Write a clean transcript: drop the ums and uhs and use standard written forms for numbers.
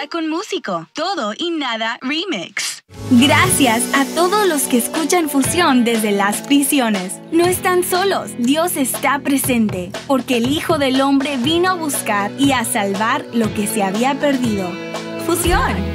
Cita con Músico. Todo y Nada Remix. Gracias a todos los que escuchan Fusión desde las prisiones. No están solos, Dios está presente, porque el Hijo del Hombre vino a buscar y a salvar lo que se había perdido. Fusión.